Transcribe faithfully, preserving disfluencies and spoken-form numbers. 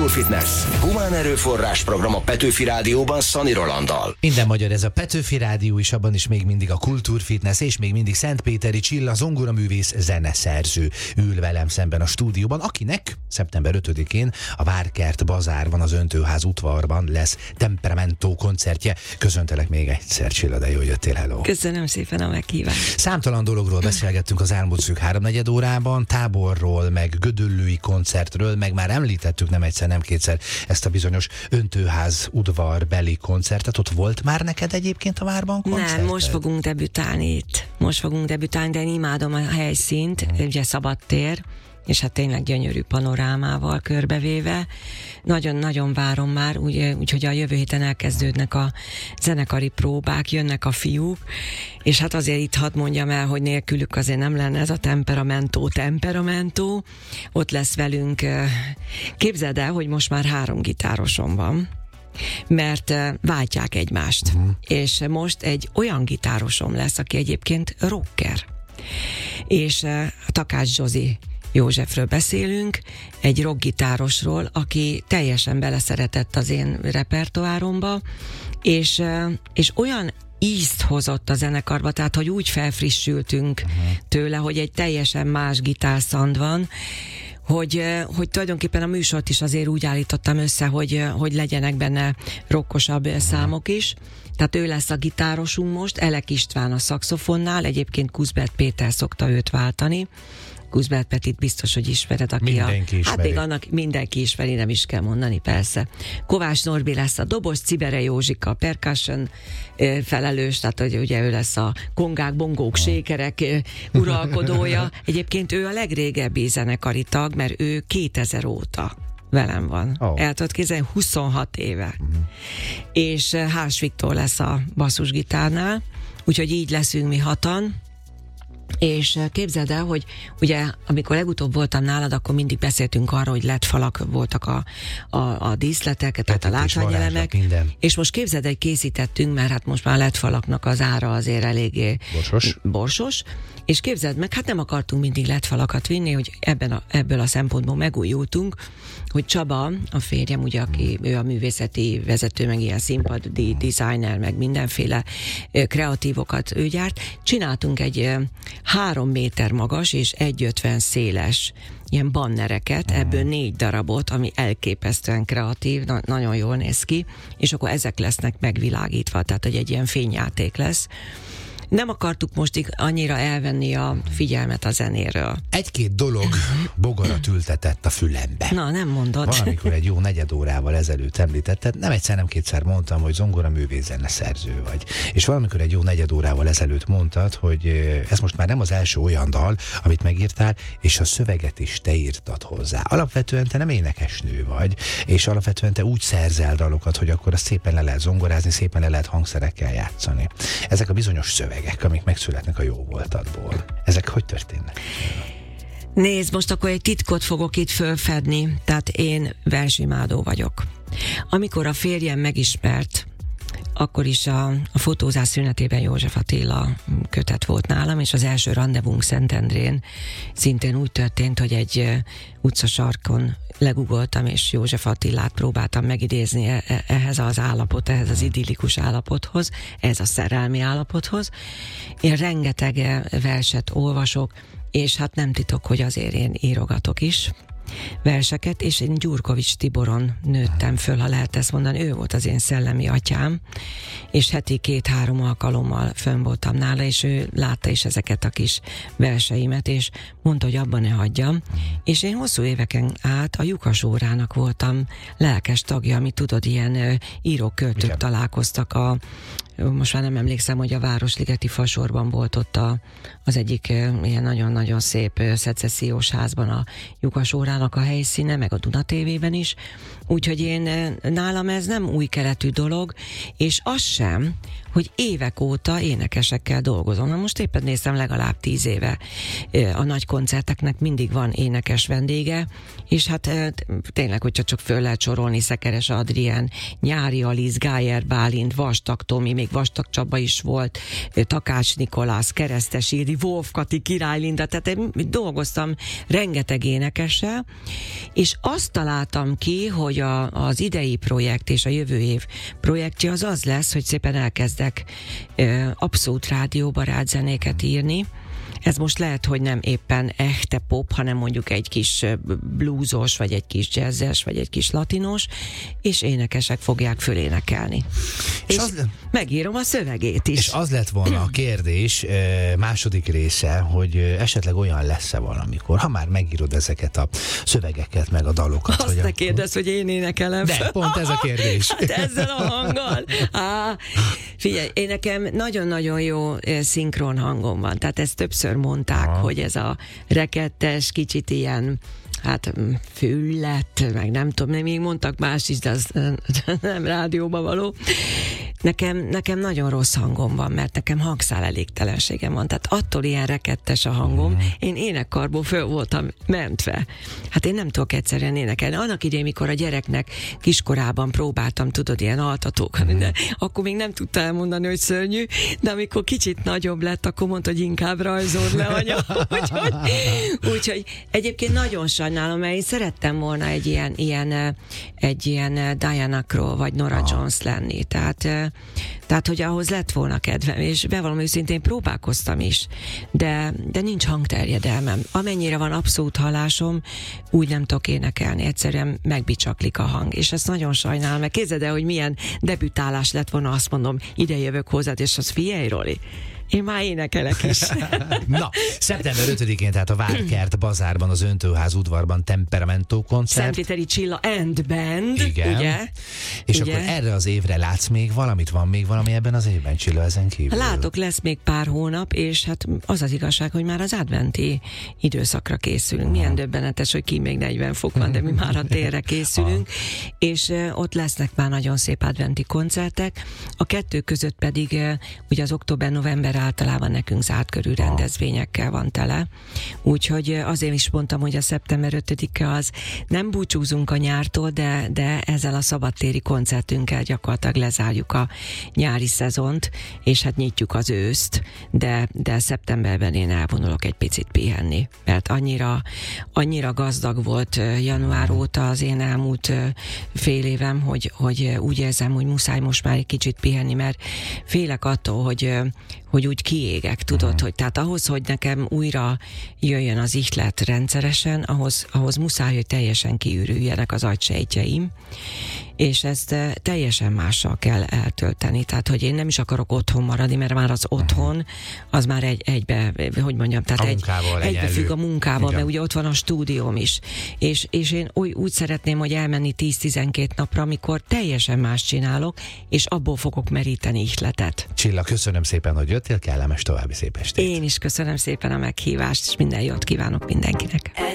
Kultúrfitness. Humán erőforrás program a Petőfi Rádióban Szani Rolanddal. Minden magyar, ez a Petőfi Rádió is, abban is még mindig a Kultúrfitness, és még mindig Szentpéteri Csilla, zongoraművész, zeneszerző ül velem szemben a stúdióban, akinek szeptember ötödikén a Várkert Bazárban, az Öntőház udvarban lesz Temperamento koncertje. Köszöntelek még egyszer, Csilla, de jó, hogy jöttél, hello. Köszönöm szépen a meghívást. Számtalan dologról beszélgettünk az elmúlt szűk háromnegyed órában, táborról, meg gödöllői koncertről, meg már említettük nem egyszer, nem kétszer ezt a bizonyos Öntőház udvarbeli koncertet. Ott volt már neked egyébként a Várban koncert? Nem, most fogunk debütálni itt. Most fogunk debütálni, de én imádom a helyszínt, hmm. ugye szabadtér, és hát tényleg gyönyörű panorámával körbevéve. Nagyon-nagyon várom már, úgy, úgyhogy a jövő héten elkezdődnek a zenekari próbák, jönnek a fiúk, és hát azért itt hadd mondjam el, hogy nélkülük azért nem lenne ez a Temperamento, Temperamento. Ott lesz velünk, képzeld el, hogy most már három gitárosom van, mert váltják egymást. Uh-huh. És most egy olyan gitárosom lesz, aki egyébként rocker. És a Takács Zsozi Józsefről beszélünk, egy rockgitárosról, aki teljesen beleszeretett az én repertoáromba, és, és olyan ízt hozott a zenekarba, tehát hogy úgy felfrissültünk uh-huh. tőle, hogy egy teljesen más gitárszand van, hogy, hogy tulajdonképpen a műsort is azért úgy állítottam össze, hogy, hogy legyenek benne rockosabb uh-huh. számok is. Tehát ő lesz a gitárosunk most, Elek István a szaxofonnál, egyébként Kuszbert Péter szokta őt váltani. Kuszbert Petit biztos, hogy ismered, aki mindenki a... ismeri. Hát még annak mindenki ismeri, nem is kell mondani, persze. Kovács Norbi lesz a dobos, Cibere Józsika a percussion felelős, tehát hogy ugye ő lesz a kongák, bongók, sékerek uralkodója. Egyébként ő a legrégebbi zenekari tag, mert ő kétezer óta velem van. Oh. El tudod képzelni, huszonhat éve. Uh-huh. És Hárs Viktor lesz a basszusgitárnál, úgyhogy így leszünk mi hatan. És képzeld el, hogy ugye amikor legutóbb voltam nálad, akkor mindig beszéltünk arról, hogy lett falak voltak a, a, a díszletek, tehát a látványelemek, és most képzeld, hogy készítettünk, mert hát most már lett falaknak az ára azért eléggé borsos, borsos és képzeld meg, hát nem akartunk mindig lett falakat vinni, hogy ebben a, ebből a szempontból megújultunk, hogy Csaba, a férjem, ugye, aki ő a művészeti vezető, meg ilyen színpadi designer, meg mindenféle kreatívokat ő gyárt, csináltunk egy három méter magas és egy ötven széles ilyen bannereket, ebből négy darabot, ami elképesztően kreatív, na- nagyon jól néz ki, és akkor ezek lesznek megvilágítva, tehát hogy egy ilyen fényjáték lesz. Nem akartuk most annyira elvenni a figyelmet a zenéről. Egy-két dolog bogarat ültetett a fülembe. Na, nem mondod. Valamikor egy jó negyed órával ezelőtt említetted, nem egyszer, nem kétszer mondtam, hogy zongoraművész, zeneszerző vagy. És valamikor egy jó negyed órával ezelőtt mondtad, hogy ez most már nem az első olyan dal, amit megírtál, és a szöveget is te írtad hozzá. Alapvetően te nem énekesnő vagy, és alapvetően te úgy szerzel dalokat, hogy akkor azt szépen le lehet zongorázni, szépen le lehet hangszerekkel játszani. Ezek a bizonyos szövegek, amik megszületnek a jó voltadból. Ezek hogy történnek? Nézd, most akkor egy titkot fogok itt fölfedni, tehát én versimádó vagyok. Amikor a férjem megismert, akkor is a, a fotózás szünetében József Attila kötet volt nálam, és az első randevunk Szentendrén szintén úgy történt, hogy egy utcasarkon legugoltam, és József Attilát próbáltam megidézni ehhez az állapot, ehhez az idillikus állapothoz, ehhez a szerelmi állapothoz. Én rengeteg verset olvasok, és hát nem titok, hogy azért én írogatok is verseket, és én Gyurkovics Tiboron nőttem föl, ha lehet ezt mondani, ő volt az én szellemi atyám, és heti két-három alkalommal fönn voltam nála, és ő látta is ezeket a kis verseimet, és mondta, hogy abban ne hagyjam, és én hosszú éveken át a Lyukas órának voltam lelkes tagja, amit tudod, ilyen írók-költők igen. találkoztak a most már nem emlékszem, hogy a Városligeti Fasorban volt ott a, az egyik ilyen nagyon-nagyon szép szecessziós házban a Lyukas órának a helyszíne, meg a Duna té vében is. Úgyhogy én nálam ez nem új keletű dolog, és az sem, hogy évek óta énekesekkel dolgozom. Na most éppen néztem, legalább tíz éve a nagy koncerteknek mindig van énekes vendége, és hát tényleg, hogyha csak föl lehet sorolni, Szekeres Adrien, Nyári Alisz, Gájer Bálint, Vastag Tomi, még Vastag Csaba is volt, Takács Nikolász, Keresztes Ildi, Wolf Kati, Király Linda, tehát én dolgoztam rengeteg énekessel, és azt találtam ki, hogy a, az idei projekt és a jövő év projektje az az lesz, hogy szépen elkezdek ö, abszolút rádióbarát zenéket írni. Ez most lehet, hogy nem éppen echte pop, hanem mondjuk egy kis bluesos, vagy egy kis jazzes, vagy egy kis latinos, és énekesek fogják fölénekelni. És, és az, megírom a szövegét is. És az lett volna a kérdés második része, hogy esetleg olyan lesz-e valamikor, ha már megírod ezeket a szövegeket, meg a dalokat. Azt ne kérdezz, hogy én énekelem. De, pont ez a kérdés. Hát ezzel a hanggal. Á, figyelj, én nekem nagyon-nagyon jó szinkron hangom van, tehát ezt többször mondták, aha, hogy ez a rekettes, kicsit ilyen, hát füllet, meg nem tudom, nem még mondtak más is, de az nem rádióba való. Nekem, nekem nagyon rossz hangom van, mert nekem hangszál elégtelenségem van. Tehát attól ilyen rekettes a hangom, mm. én énekkarból föl voltam mentve. Hát én nem tudok egyszerűen énekelni. Annak idején, mikor a gyereknek kiskorában próbáltam, tudod, ilyen altatókat, mm. de akkor még nem tudta elmondani, hogy szörnyű, de amikor kicsit nagyobb lett, akkor mondta, hogy inkább rajzold le, anya. Úgyhogy, úgyhogy egyébként nagyon sajnálom, mert én szerettem volna egy ilyen, ilyen, egy ilyen Diana Krall vagy Nora ah. Jones lenni. Tehát Tehát, hogy ahhoz lett volna kedvem, és bevallom őszintén próbálkoztam is, de, de nincs hangterjedelmem. Amennyire van abszolút hallásom, úgy nem tudok énekelni, egyszerűen megbicsaklik a hang, és ezt nagyon sajnálom, mert képzeld el, hogy milyen debütálás lett volna, azt mondom, ide jövök hozzád, és az figyelj, Roli, én már énekelek is. Na, szeptember ötödikén, tehát a Várkert bazárban, az Öntőház udvarban Temperamento koncert. Szentpéteri Csilla and Band, igen. Ugye? És ugye? Akkor erre az évre látsz még valamit? Van még valami ebben az évben, Csilla, ezen kívül? Látok, lesz még pár hónap, és hát az az igazság, hogy már az adventi időszakra készülünk. Milyen döbbenetes, hogy ki még negyven fok van, de mi már a térre készülünk, és uh, ott lesznek már nagyon szép adventi koncertek. A kettő között pedig uh, ugye az október-november általában nekünk zárt körű rendezvényekkel van tele. Úgyhogy azért is mondtam, hogy a szeptember ötödike az nem búcsúzunk a nyártól, de, de ezzel a szabadtéri koncertünkkel gyakorlatilag lezárjuk a nyári szezont, és hát nyitjuk az őszt, de, de szeptemberben én elvonulok egy picit pihenni, mert annyira, annyira gazdag volt január óta az én elmúlt fél évem, hogy, hogy úgy érzem, hogy muszáj most már egy kicsit pihenni, mert félek attól, hogy hogy úgy kiégek, tudod, uh-huh. hogy tehát ahhoz, hogy nekem újra jöjjön az ihlet rendszeresen, ahhoz, ahhoz muszáj, hogy teljesen kiürüljenek az agysejtjeim, és ezt teljesen mással kell eltölteni. Tehát, hogy én nem is akarok otthon maradni, mert már az otthon, az már egy, egybe, hogy mondjam, tehát egy, egybefügg a munkával, mert ugye ott van a stúdióm is. És, és én úgy, úgy szeretném, hogy elmenni tíz-tizenkét napra, amikor teljesen más csinálok, és abból fogok meríteni ihletet. Csilla, köszönöm szépen, hogy jöttél, kellemes további szép estét. Én is köszönöm szépen a meghívást, és minden jót kívánok mindenkinek.